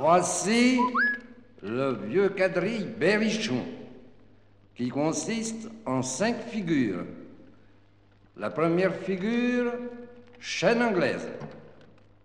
Voici le vieux quadrille Berrichon, qui consiste en 5 figures. La première figure, chaîne anglaise.